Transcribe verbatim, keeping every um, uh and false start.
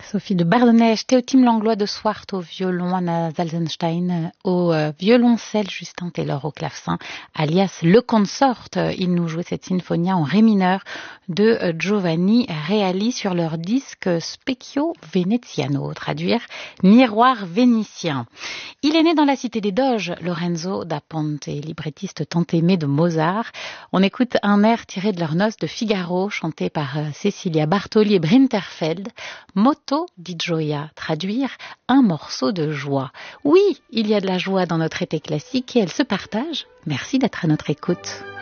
Sophie de Bardonnèche, Théotime Langlois de Swart au violon, Anna Zalzenstein au euh, violoncelle, Justin Taylor au clavecin, alias Le Consort. Ils nous jouaient cette sinfonia en ré mineur de euh, Giovanni Reali sur leur disque Specchio Veneziano, traduire Miroir vénitien. Il est né dans la cité des Doges, Lorenzo da Ponte, librettiste tant aimé de Mozart. On écoute un air tiré de leur noces de Figaro, chanté par euh, Cecilia Bartoli et Brinterfeld, Moto di Gioia, traduire un morceau de joie. Oui, il y a de la joie dans notre été classique et elle se partage. Merci d'être à notre écoute.